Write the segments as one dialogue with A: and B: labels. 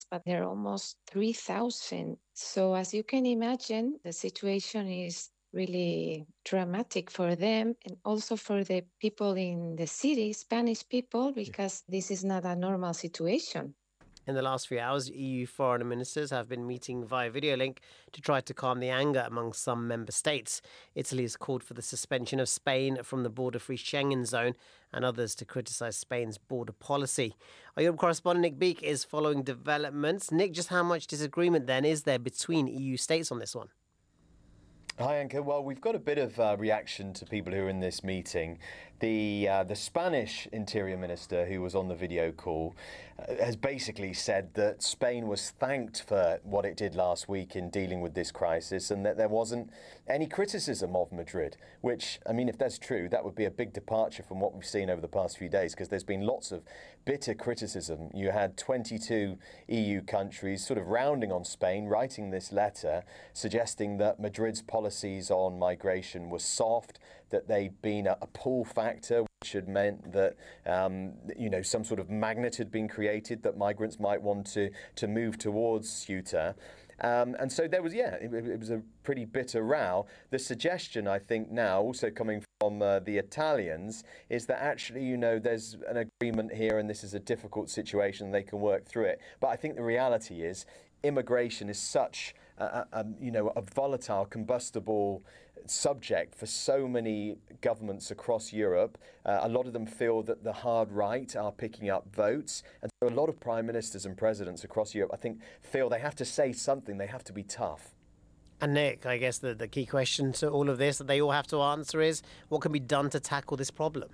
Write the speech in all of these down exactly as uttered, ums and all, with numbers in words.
A: but there are almost three thousand. So as you can imagine, the situation is really dramatic for them and also for the people in the city, Spanish people, because this is not a normal situation.
B: In the last few hours, E U foreign ministers have been meeting via video link to try to calm the anger among some member states. Italy has called for the suspension of Spain from the border-free Schengen zone and others to criticise Spain's border policy. Our Europe correspondent Nick Beek is following developments. Nick, just how much disagreement then is there between E U states on this one?
C: Hi, Anka. Well, we've got a bit of uh, reaction to people who are in this meeting. The uh, the Spanish Interior Minister, who was on the video call, uh, has basically said that Spain was thanked for what it did last week in dealing with this crisis and that there wasn't any criticism of Madrid, which, I mean, if that's true, that would be a big departure from what we've seen over the past few days, because there's been lots of bitter criticism. You had twenty-two E U countries sort of rounding on Spain, writing this letter, suggesting that Madrid's policy policies on migration were soft, that they'd been a, a pull factor, which had meant that um, you know some sort of magnet had been created that migrants might want to to move towards Ceuta. Um, and so there was, yeah, it, it was a pretty bitter row. The suggestion, I think, now also coming from uh, the Italians is that actually, you know, there's an agreement here and this is a difficult situation. They can work through it. But I think the reality is immigration is such a, a, you know, a volatile, combustible subject for so many governments across Europe. Uh, a lot of them feel that the hard right are picking up votes. And so a lot of prime ministers and presidents across Europe, I think, feel they have to say something. They have to be tough.
B: And Nick, I guess the, the key question to all of this that they all have to answer is, what can be done to tackle this problem?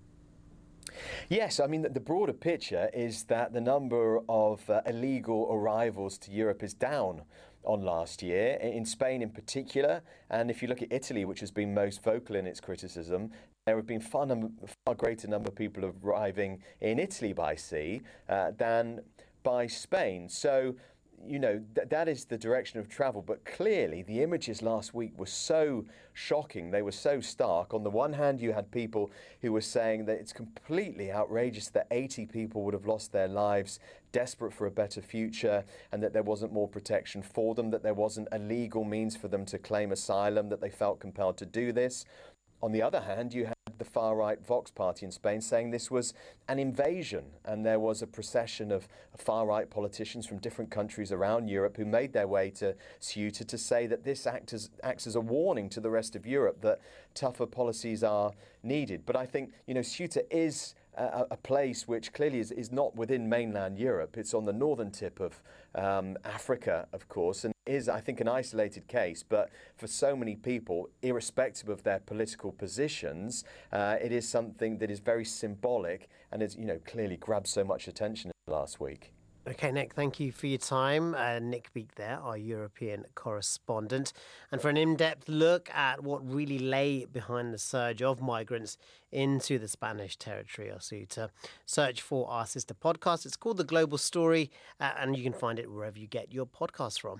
C: Yes, I mean, the broader picture is that the number of uh, illegal arrivals to Europe is down on last year, in Spain in particular. And if you look at Italy, which has been most vocal in its criticism, there have been far, num- far greater number of people arriving in Italy by sea uh, than by Spain. So, you know, th- that is the direction of travel. But clearly, the images last week were so shocking. They were so stark. On the one hand, you had people who were saying that it's completely outrageous that eighty people would have lost their lives, desperate for a better future, and that there wasn't more protection for them, that there wasn't a legal means for them to claim asylum, that they felt compelled to do this. On the other hand, you had the far-right Vox party in Spain saying this was an invasion, and there was a procession of far-right politicians from different countries around Europe who made their way to Ceuta to say that this act as, acts as a warning to the rest of Europe that tougher policies are needed. But I think, you know, Ceuta is a, a place which clearly is, is not within mainland Europe. It's on the northern tip of um, Africa, of course, and is, I think, an isolated case. But for so many people, irrespective of their political positions, uh, it is something that is very symbolic and is, you know, clearly grabbed so much attention last week.
B: Okay, Nick, thank you for your time. Uh, Nick Beek there, our European correspondent. And for an in-depth look at what really lay behind the surge of migrants into the Spanish territory of Ceuta, search for our sister podcast. It's called The Global Story, uh, and you can find it wherever you get your podcasts from.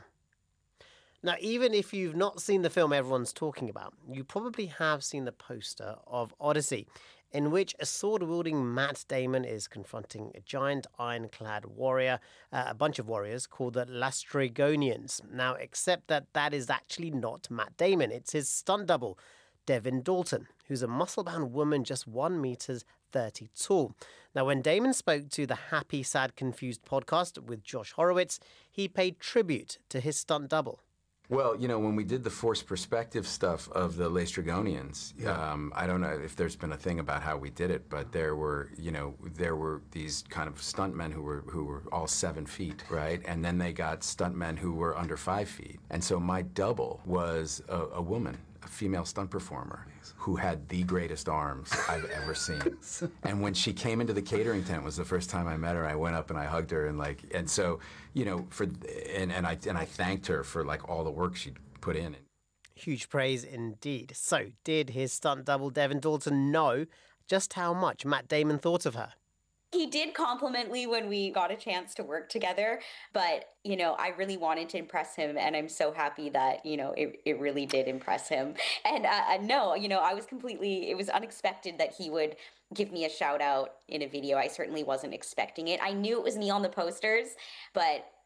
B: Now, even if you've not seen the film everyone's talking about, you probably have seen the poster of Odyssey, in which a sword-wielding Matt Damon is confronting a giant ironclad warrior, uh, a bunch of warriors called the Laestrygonians. Now, except that that is actually not Matt Damon. It's his stunt double, Devin Dalton, who's a muscle-bound woman just one meter thirty tall. Now, when Damon spoke to the Happy, Sad, Confused podcast with Josh Horowitz, he paid tribute to his stunt double.
D: Well, you know, when we did the forced perspective stuff of the Laestrygonians, yeah. um, I don't know if there's been a thing about how we did it, but there were, you know, there were these kind of stuntmen who were who were all seven feet, right? And then they got stuntmen who were under five feet. And so my double was a, a woman, a female stunt performer who had the greatest arms I've ever seen. And when she came into the catering tent, was the first time I met her. I went up and I hugged her and like, and so, you know, for and, and I and I thanked her for like all the work she'd put in.
B: Huge praise indeed. So, did his stunt double Devin Dalton know just how much Matt Damon thought of her?
E: He did compliment me when we got a chance to work together, but, you know, I really wanted to impress him, and I'm so happy that, you know, it, it really did impress him. And uh, no, you know, I was completely, it was unexpected that he would give me a shout out in a video. I certainly wasn't expecting it. I knew it was me on the posters, but